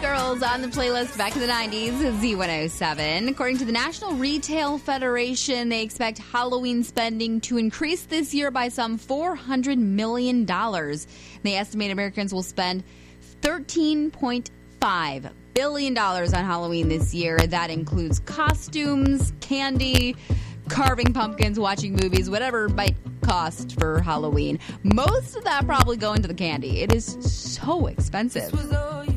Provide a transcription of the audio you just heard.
Girls on the playlist back in the 90s, Z107. According to the National Retail Federation, they expect Halloween spending to increase this year by some $400 million. They estimate Americans will spend $13.5 billion on Halloween this year. That includes costumes, candy, carving pumpkins, watching movies, whatever might cost for Halloween. Most of that probably going to the candy. It is so expensive.